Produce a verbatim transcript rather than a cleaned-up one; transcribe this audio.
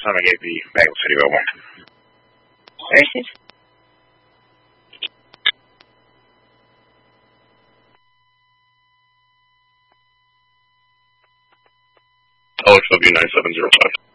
time I gave the Bagel City over. Versus. L X W nine seven zero five.